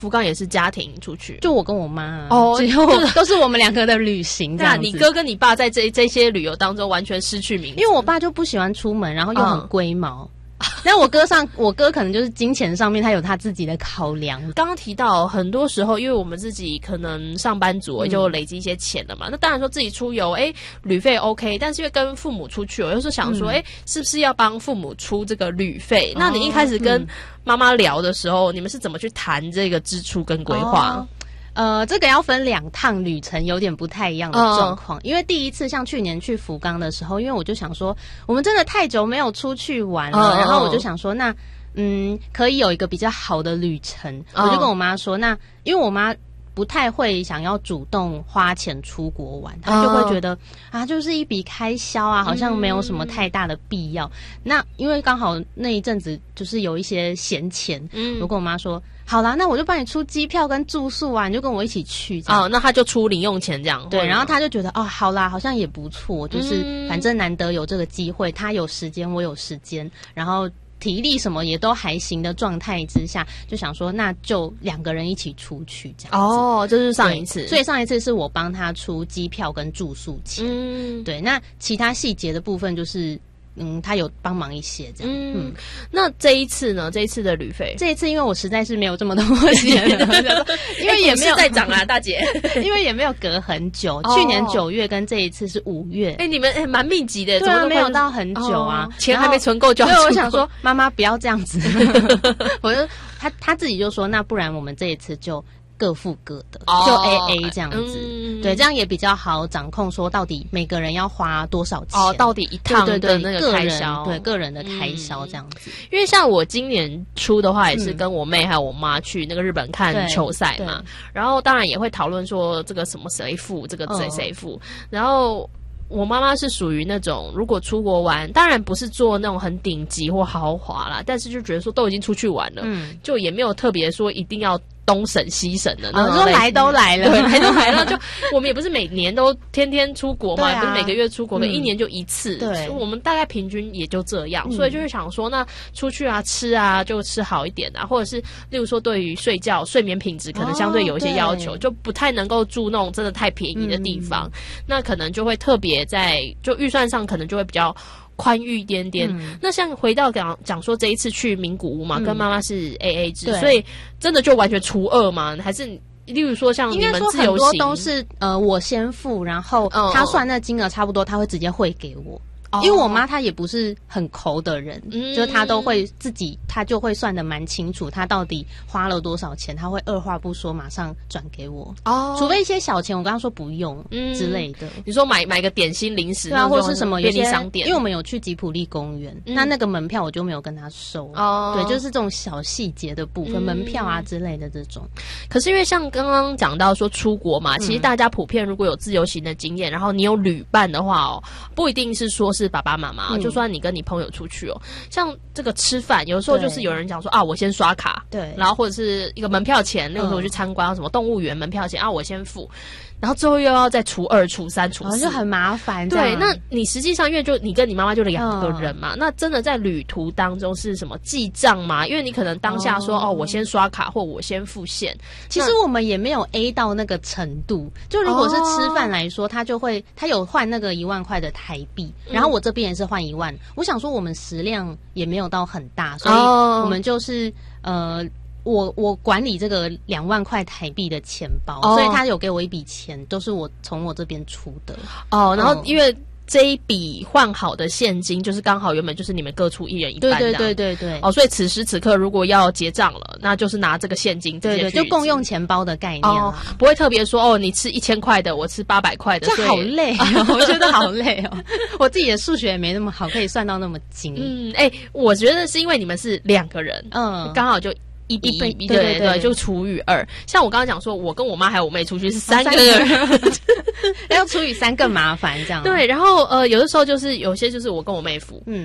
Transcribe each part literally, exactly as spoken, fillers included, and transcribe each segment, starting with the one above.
福冈也是家庭出去， 就我跟我妈、啊、 哦， 最后都是我们两个的旅行这样子。 那你哥跟你爸在这这些旅游当中完全失去名字， 因为我爸就不喜欢出门，然后又很龟毛。那、嗯、我哥上，我哥可能就是金钱上面他有他自己的考量。 刚刚提到很多时候，因为我们自己可能上班族就累积一些钱了嘛，嗯、那当然说自己出游，哎，旅费 OK， 但是因为跟父母出去，我又是想说，哎、嗯，是不是要帮父母出这个旅费？哦、那你一开始跟妈妈聊的时候，嗯、你们是怎么去谈这个支出跟规划？ 哦呃，这个要分两趟旅程，有点不太一样的状况。Uh, 因为第一次像去年去福冈的时候，因为我就想说，我们真的太久没有出去玩了， uh, 然后我就想说，那嗯，可以有一个比较好的旅程。Uh, 我就跟我妈说，那因为我妈不太会想要主动花钱出国玩，她就会觉得、uh, 啊，就是一笔开销啊，好像没有什么太大的必要。嗯、那因为刚好那一阵子就是有一些闲钱，嗯，我跟我妈说。好啦，那我就帮你出机票跟住宿啊，你就跟我一起去这样。 哦，那他就出零用钱这样。 对，然后他就觉得哦，好啦，好像也不错，就是反正难得有这个机会，他有时间，我有时间，然后体力什么也都还行的状态之下，就想说那就两个人一起出去这样子。 哦，这是上一次。 所以上一次是我帮他出机票跟住宿钱。嗯，对，那其他细节的部分就是。嗯，他有帮忙一些这样。嗯，嗯那这一次呢？这一次的旅费， 这一次因为我实在是没有这么多钱了，因为也没有在涨啦，大姐。 因为也没有隔很久，哦、去年九月跟这一次是五月。 哎、欸，你们哎蛮、欸、密集的， 对啊，没有到很久啊， 哦、钱还没存够就要。 对，我想说妈妈不要这样子，我就他他自己就说，那不然我们这一次就。各付各的，哦、就 A A 这样子，嗯、对，这样也比较好掌控，说到底每个人要花多少钱， 哦，到底一趟的那个开销， 对个人的开销这样子。 嗯、因为像我今年出的话，也是跟我妹还有我妈去那个日本看球赛嘛，然后当然也会讨论说这个什么谁付，这个谁谁付，嗯、然后。我妈妈是属于那种，如果出国玩，当然不是做那种很顶级或豪华啦，但是就觉得说都已经出去玩了，嗯，就也没有特别说一定要东省西省的那种。 我说来都来了， 对，来都来了，就我们也不是每年都天天出国嘛， 啊、 也不是每个月出国的，嗯、一年就一次， 对， 我们大概平均也就这样，嗯、所以就是想说，那出去啊吃啊就吃好一点啊，或者是例如说对于睡觉睡眠品质可能相对有一些要求，哦、就不太能够住那种真的太便宜的地方，嗯、那可能就会特别在就预算上可能就会比较。宽裕一点点，嗯、那像回到讲讲说这一次去名古屋嘛，嗯、跟妈妈是 A A 制，所以真的就完全除二吗？还是例如说像你们自由行， 很多都是呃我先付，然后他算那金额差不多，他会直接汇给我。因为我妈她也不是很抠的人，嗯、就是她都会自己，她就会算得蛮清楚，她到底花了多少钱，她会二话不说马上转给我。哦，除非一些小钱，我刚刚说不用、嗯、之类的。 你说买买个点心零食， 对啊，或是什么便利商店， 因为我们有去吉普力公园，嗯、那那个门票我就没有跟他收。哦，对，就是这种小细节的部分，嗯、门票啊之类的这种。 可是因为像刚刚讲到说出国嘛，嗯、其实大家普遍如果有自由行的经验，然后你有旅伴的话哦，不一定是说是爸爸妈妈。嗯、就算你跟你朋友出去哦，像这个吃饭，有时候就是有人讲说啊，我先刷卡， 对， 然后或者是一个门票钱，那个时候我去参观什么动物园门票钱啊，我先付，然后最后又要再除二、除三、除四， 就很麻烦。 对，那你实际上因为就你跟你妈妈就两个人嘛，嗯、那真的在旅途当中是什么记账吗？因为你可能当下说 哦, 哦，我先刷卡或我先付现， 其实我们也没有 A 到那个程度。就如果是吃饭来说，他就会他有换那个一万块的台币，然后我这边也是换一万。我想说我们食量也没有到很大，所以我们就是呃。我我管理这个两万块台币的钱包，哦、所以他有给我一笔钱，都是我从我这边出的。 哦，然后因为这一笔换好的现金，就是刚好原本就是你们各出一人一半， 对对对对对。 哦，所以此时此刻如果要结账了，那就是拿这个现金直接去， 对对，就共用钱包的概念啦、 哦，不会特别说哦，你吃一千块的，我吃八百块的， 这好累、哦，我觉得好累哦。我自己的数学也没那么好，可以算到那么精。 嗯，哎、欸，我觉得是因为你们是两个人，嗯，刚好就。一比一比，对对 对, 对，就除以二。像我刚刚讲说，我跟我妈还有我妹出去是三个人， 要除以三更麻烦这样。 对，然后呃，有的时候就是有些就是我跟我妹付，嗯，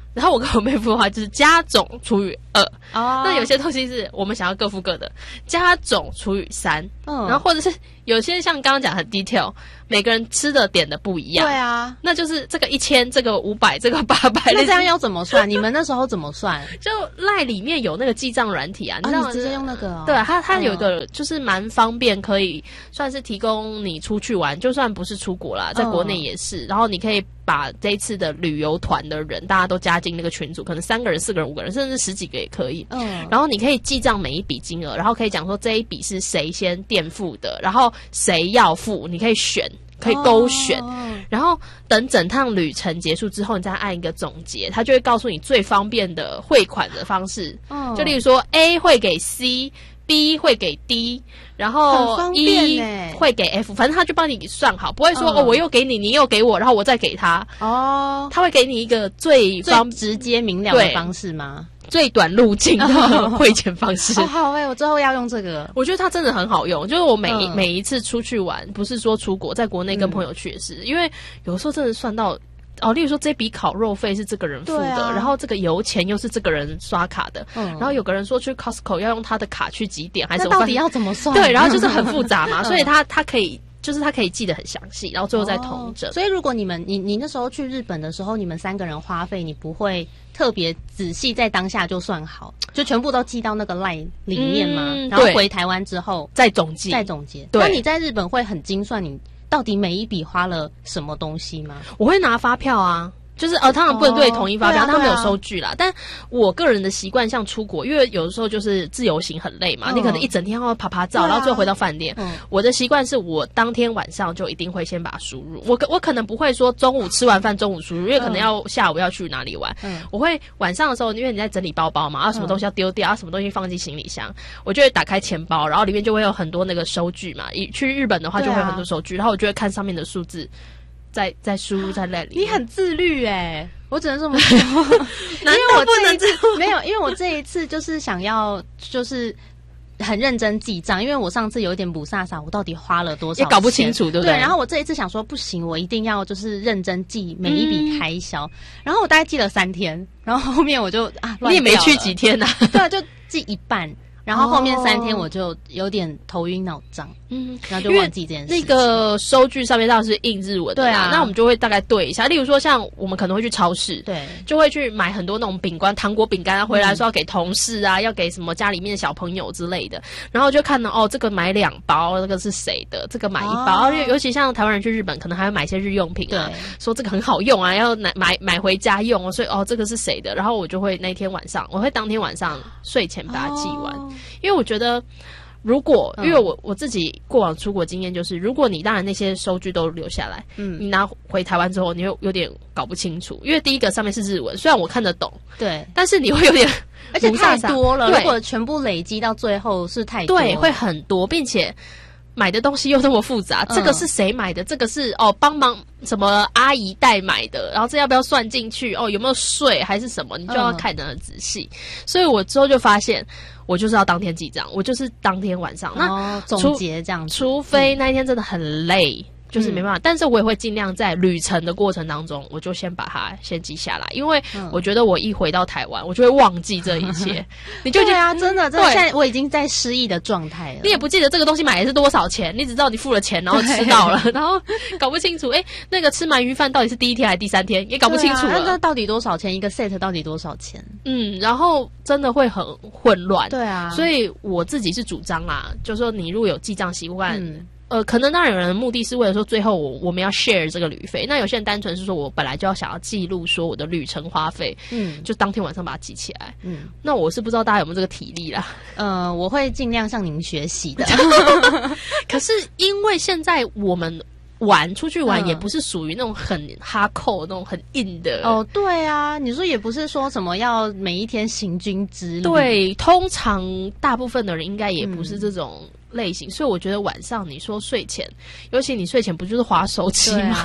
然后我跟我妹夫的话就是加总除以二。 哦， 那有些东西是我们想要各付各的，加总除以三。嗯，然后或者是有些像刚刚讲很 detail， 每个人吃的点的不一样。 对啊， 那就是这个一千，这个五百，这个八百。 那这样要怎么算？你们那时候怎么算？ 就赖里面有那个记账软体啊，你知道吗？ 哦，你直接用那个、哦。 对，它它有一个就是蛮方便，可以算是提供你出去玩，就算不是出国啦，在国内也是。嗯、然后你可以把这一次的旅游团的人，大家都加进那个群组，可能三个人、四个人、五个人，甚至十几个也可以。嗯。然后你可以记账每一笔金额，然后可以讲说这一笔是谁先垫付的，然后谁要付，你可以选。可以勾选，哦、然后等整趟旅程结束之后，你再按一个总结，它就会告诉你最方便的汇款的方式。哦、就例如说 A 会给 C，B 会给 D， 然后 E 会给 F， 反正他就帮你算好，不会说、嗯、哦我又给你，你又给我，然后我再给他。哦，他会给你一个最方最直接明了的方式吗？ 最短路径的汇钱方式。 哦，好诶、欸，我之后要用这个。 我觉得它真的很好用，就是我每、嗯、每一次出去玩，不是说出国，在国内跟朋友去也是，嗯、因为有时候真的算到哦，例如说这笔烤肉费是这个人付的，啊、然后这个油钱又是这个人刷卡的，嗯、然后有个人说去 Costco 要用他的卡去几点，还是那到底要怎么算？ 对，然后就是很复杂嘛，所以他他可以。就是他可以记得很详细，然后最后再统整。 哦、所以如果你们你你那时候去日本的时候，你们三个人花费，你不会特别仔细在当下就算好，就全部都记到那个 line 里面吗？嗯、然后回台湾之后再总结， 再总结。那你在日本会很精算你到底每一笔花了什么东西吗？ 我会拿发票啊。就是呃，当然不能对统一发票，他们有收据啦。但我个人的习惯，像出国，因为有的时候就是自由行很累嘛，嗯、你可能一整天要爬爬照，然后最后回到饭店。嗯、我的习惯是我当天晚上就一定会先把它输入。我我可能不会说中午吃完饭中午输入，因为可能要下午要去哪里玩。嗯、我会晚上的时候，因为你在整理包包嘛，啊什么东西要丢掉，啊什么东西放进行李箱，我就会打开钱包，然后里面就会有很多那个收据嘛。去日本的话就会有很多收据，然后我就会看上面的数字。再再输入在那里， 你很自律哎、欸，我只能这么说。因为我这一次没有，因为我这一次就是想要就是很认真记账，因为我上次有一点不飒飒，我到底花了多少钱也搞不清楚，对不对？ 对。然后我这一次想说不行，我一定要就是认真记每一笔开销。嗯、然后我大概记了三天，然后后面我就啊， 你也没去几天呐、啊？ 对啊，就记一半。然后后面三天我就有点头晕脑胀，嗯，然后就忘记这件事。 那个收据上面当然是印日文的，对啊，那我们就会大概对一下。例如说，像我们可能会去超市，对，就会去买很多那种饼干、糖果饼干啊，回来说要给同事啊，嗯、要给什么家里面的小朋友之类的。然后就看到哦，这个买两包，这个是谁的？这个买一包。哦、尤其像台湾人去日本，可能还会买一些日用品啊，说这个很好用啊，要买买买回家用哦。所以哦，这个是谁的？然后我就会那天晚上，我会当天晚上睡前把它记完，哦、因为我觉得。如果因为我我自己过往出国经验就是，如果你当然那些收据都留下来，嗯，你拿回台湾之后，你会有点搞不清楚，因为第一个上面是日文，虽然我看得懂，对，但是你会有点， 而且太多了，如果全部累积到最后是太多， 对，会很多，并且。买的东西又那么复杂，这个是谁买的？这个是哦帮忙什么阿姨代买的，然后这要不要算进去？哦有没有税还是什么？你就要看得很仔细。嗯、所以我之后就发现，我就是要当天记账，我就是当天晚上、哦、那总结这样子， 除非那一天真的很累。嗯就是没办法，嗯、但是我也会尽量在旅程的过程当中，我就先把它先记下来，因为我觉得我一回到台湾，我就会忘记这一切。你就对啊，真的，真的，现在我已经在失忆的状态了。 你也不记得这个东西买的是多少钱，你只知道你付了钱，然后吃到了，然后搞不清楚，哎、欸，那个吃鳗鱼饭到底是第一天还是第三天，也搞不清楚了。 那、啊、到底多少钱？一个 set 到底多少钱？ 嗯，然后真的会很混乱。 对啊， 所以我自己是主张啦，就是说你如果有记账习惯。嗯呃，可能当然有人的目的是为了说最后我我们要 share 这个旅费，那有些人单纯是说我本来就要想要记录说我的旅程花费，嗯，就当天晚上把它记起来，嗯，那我是不知道大家有没有这个体力啦， 呃，我会尽量向您学习的， 可是因为现在我们。玩出去玩也不是属于那种很哈扣、那种很硬的哦，对啊，你说也不是说什么要每一天行军之旅， 对，通常大部分的人应该也不是这种类型，嗯、所以我觉得晚上你说睡前，尤其你睡前不就是滑手机吗？啊、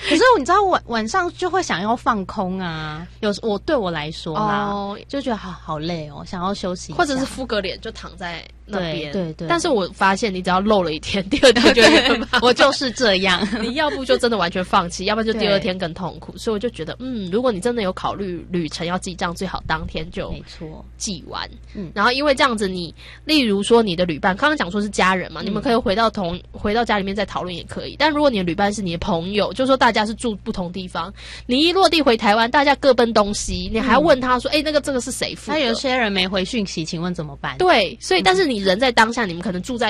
可是你知道晚晚上就会想要放空啊，有我对我来说啦，哦、就觉得好好累哦，想要休息一下， 或者是敷个脸就躺在那边。 对 对, 对。 但是我发现你只要漏了一天，第二天就会我就是这样。 你要不就真的完全放弃，要不然就第二天更痛苦。所以我就觉得，嗯，如果你真的有考虑旅程要记账，最好当天就没错记完。嗯，然后因为这样子你，你例如说你的旅伴，刚刚讲说是家人嘛，嗯、你们可以回到同回到家里面再讨论也可以。但如果你的旅伴是你的朋友，就说大家是住不同地方，你一落地回台湾，大家各奔东西，你还要问他说，哎、嗯欸，那个这个是谁付的？ 那有些人没回讯息，请问怎么办？ 对，所以但是你人在当下，你们可能住在